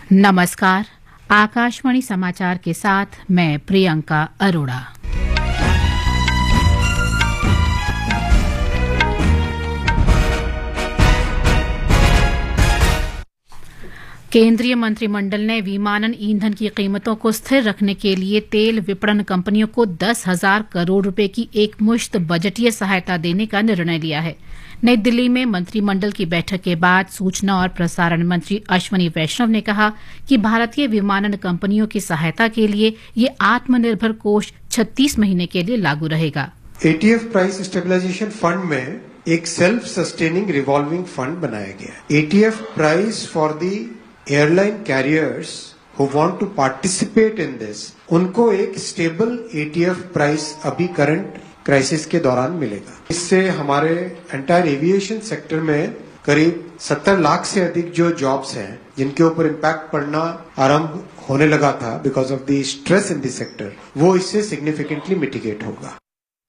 नमस्कार। आकाशवाणी समाचार के साथ मैं प्रियंका अरोड़ा। केंद्रीय मंत्रिमंडल ने विमानन ईंधन की कीमतों को स्थिर रखने के लिए तेल विपणन कंपनियों को 10,000 करोड़ रुपए की एकमुश्त बजटीय सहायता देने का निर्णय लिया है। नई दिल्ली में मंत्रिमंडल की बैठक के बाद सूचना और प्रसारण मंत्री अश्विनी वैष्णव ने कहा कि भारतीय विमानन कंपनियों की सहायता के लिए ये आत्मनिर्भर कोष 36 महीने के लिए लागू रहेगा। एटीएफ प्राइस स्टेबलाइजेशन फंड में एक सेल्फ सस्टेनिंग रिवॉल्विंग फंड बनाया गया। ETF price for the airline carriers who want to participate in this, उनको एक स्टेबल एटीएफ प्राइस अभी करंट क्राइसिस के दौरान मिलेगा। इससे हमारे एंटायर एविएशन सेक्टर में करीब 70 लाख से अधिक जो जॉब्स हैं जिनके ऊपर इम्पैक्ट पड़ना आरंभ होने लगा था because of the stress in the sector, वो इससे सिग्निफिकेंटली मिटिगेट होगा।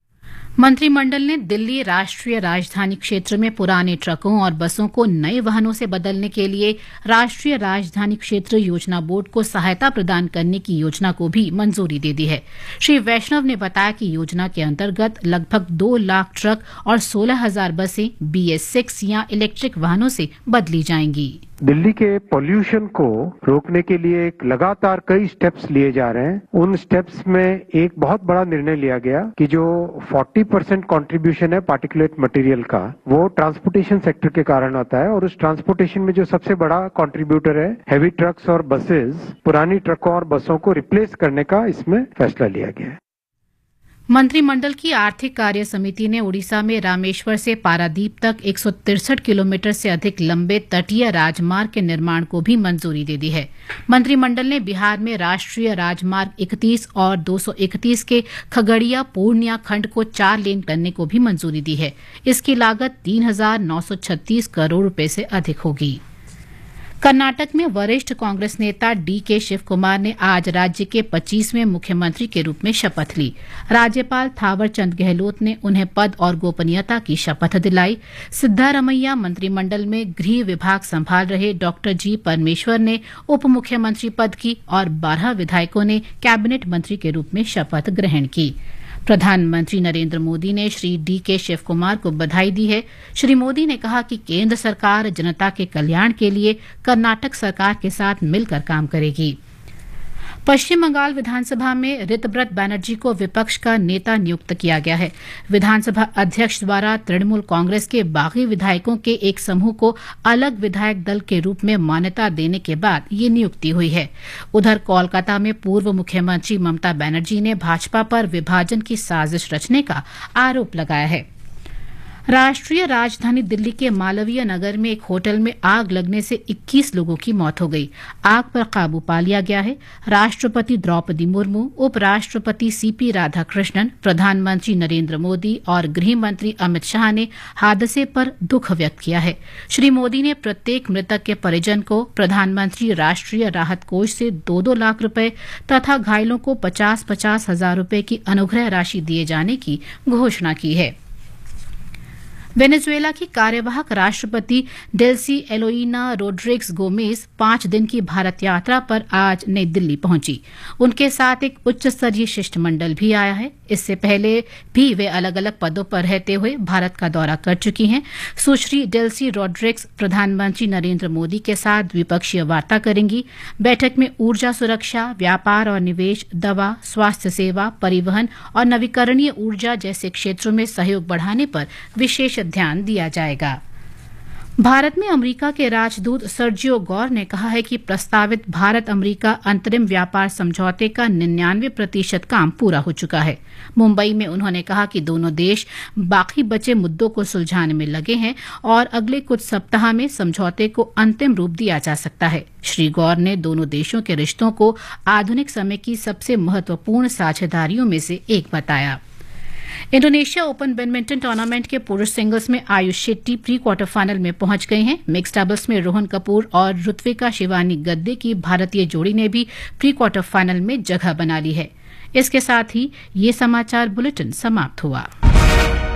मंत्रिमंडल ने दिल्ली राष्ट्रीय राजधानी क्षेत्र में पुराने ट्रकों और बसों को नए वाहनों से बदलने के लिए राष्ट्रीय राजधानी क्षेत्र योजना बोर्ड को सहायता प्रदान करने की योजना को भी मंजूरी दे दी है। श्री वैष्णव ने बताया कि योजना के अंतर्गत लगभग 2 लाख ट्रक और 16,000 बसें BS6 या इलेक्ट्रिक वाहनों से बदली जाएंगी। दिल्ली के पॉल्यूशन को रोकने के लिए एक लगातार कई स्टेप्स लिए जा रहे हैं। उन स्टेप्स में एक बहुत बड़ा निर्णय लिया गया कि जो 40% कंट्रीब्यूशन है पार्टिकुलेट मटेरियल का, वो ट्रांसपोर्टेशन सेक्टर के कारण आता है और उस ट्रांसपोर्टेशन में जो सबसे बड़ा कंट्रीब्यूटर है हेवी ट्रक्स और बसेस, पुरानी ट्रकों और बसों को रिप्लेस करने का इसमें फैसला लिया गया है। मंत्रिमंडल की आर्थिक कार्य समिति ने उड़ीसा में रामेश्वर से पारादीप तक 163 किलोमीटर से अधिक लंबे तटीय राजमार्ग के निर्माण को भी मंजूरी दे दी है। मंत्रिमंडल ने बिहार में राष्ट्रीय राजमार्ग 31 और 231 के खगड़िया पूर्णिया खंड को 4 लेन करने को भी मंजूरी दी है। इसकी लागत 3,936 करोड़ रुपए से अधिक होगी। कर्नाटक में वरिष्ठ कांग्रेस नेता DK शिव कुमार ने आज राज्य के 25वें मुख्यमंत्री के रूप में शपथ ली। राज्यपाल थावरचंद गहलोत ने उन्हें पद और गोपनीयता की शपथ दिलाई। सिद्धारमैया मंत्रिमंडल में गृह विभाग संभाल रहे डॉक्टर G परमेश्वर ने उप मुख्यमंत्री पद की और 12 विधायकों ने कैबिनेट मंत्री के रूप में शपथ ग्रहण की। प्रधानमंत्री नरेंद्र मोदी ने श्री DK शिव कुमार को बधाई दी है। श्री मोदी ने कहा कि केंद्र सरकार जनता के कल्याण के लिए कर्नाटक सरकार के साथ मिलकर काम करेगी। पश्चिम बंगाल विधानसभा में ऋतव्रत बैनर्जी को विपक्ष का नेता नियुक्त किया गया है। विधानसभा अध्यक्ष द्वारा तृणमूल कांग्रेस के बागी विधायकों के एक समूह को अलग विधायक दल के रूप में मान्यता देने के बाद ये नियुक्ति हुई है। उधर कोलकाता में पूर्व मुख्यमंत्री ममता बनर्जी ने भाजपा पर विभाजन की साजिश रचने का आरोप लगाया है। राष्ट्रीय राजधानी दिल्ली के मालवीय नगर में एक होटल में आग लगने से 21 लोगों की मौत हो गई। आग पर काबू पा लिया गया है। राष्ट्रपति द्रौपदी मुर्मू, उपराष्ट्रपति CP राधाकृष्णन, प्रधानमंत्री नरेंद्र मोदी और गृह मंत्री अमित शाह ने हादसे पर दुख व्यक्त किया है। श्री मोदी ने प्रत्येक मृतक के परिजन को प्रधानमंत्री राष्ट्रीय राहत कोष से 2-2 लाख रुपए तथा घायलों को 50-50 हजार रुपए की अनुग्रह राशि दिए जाने की घोषणा की है। वेनेजुएला की कार्यवाहक राष्ट्रपति डेल्सी एलोइना रोड्रिग्स गोमेज 5 दिन की भारत यात्रा पर आज नई दिल्ली पहुंची। उनके साथ एक उच्च स्तरीय शिष्टमंडल भी आया है। इससे पहले भी वे अलग अलग पदों पर रहते हुए भारत का दौरा कर चुकी हैं। सुश्री डेल्सी रोड्रिग्स प्रधानमंत्री नरेंद्र मोदी के साथ द्विपक्षीय वार्ता करेंगी। बैठक में ऊर्जा सुरक्षा, व्यापार और निवेश, दवा, स्वास्थ्य सेवा, परिवहन और नवीकरणीय ऊर्जा जैसे क्षेत्रों में सहयोग बढ़ाने पर विशेष ध्यान दिया जाएगा। भारत में अमेरिका के राजदूत सर्जियो गौर ने कहा है कि प्रस्तावित भारत अमेरिका अंतरिम व्यापार समझौते का 99% काम पूरा हो चुका है। मुंबई में उन्होंने कहा कि दोनों देश बाकी बचे मुद्दों को सुलझाने में लगे हैं और अगले कुछ सप्ताह में समझौते को अंतिम रूप दिया जा सकता है। श्री गौर ने दोनों देशों के रिश्तों को आधुनिक समय की सबसे महत्वपूर्ण साझेदारियों में से एक बताया। इंडोनेशिया ओपन बैडमिंटन टूर्नामेंट के पुरुष सिंगल्स में Ayush Shetty pre quarter final में पहुंच गए हैं। मिक्स्ड डबल्स में रोहन कपूर और ऋत्विका शिवानी गद्दे की भारतीय जोड़ी ने भी प्री क्वार्टर फाइनल में जगह बना ली है। इसके साथ ही ये समाचार बुलेटिन समाप्त हुआ।